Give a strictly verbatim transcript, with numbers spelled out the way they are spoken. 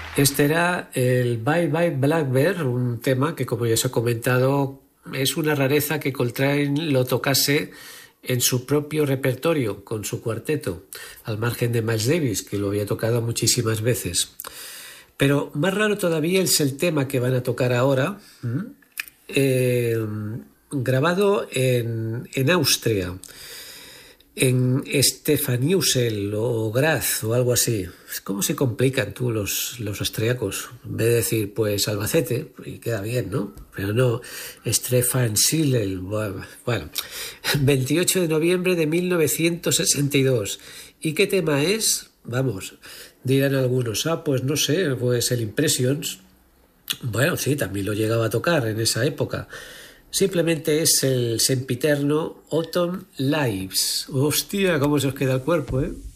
Este era el Bye Bye Blackbird, un tema que, como ya os he comentado, es una rareza que Coltrane lo tocase en su propio repertorio, con su cuarteto, al margen de Miles Davis, que lo había tocado muchísimas veces. Pero más raro todavía es el tema que van a tocar ahora, eh, grabado en, en Austria, en Stefaniusel o Graz o algo así. ¿Cómo se complican tú los, los austriacos? En vez de decir, pues Albacete, y queda bien, ¿no? Pero no, Stefaniusel. Bueno, veintiocho de noviembre de mil novecientos sesenta y dos. ¿Y qué tema es? Vamos, dirán algunos, ah, pues no sé, pues el Impressions. Bueno, sí, también lo llegaba a tocar en esa época. Simplemente es el sempiterno Autumn Lives. Hostia, cómo se os queda el cuerpo, ¿eh?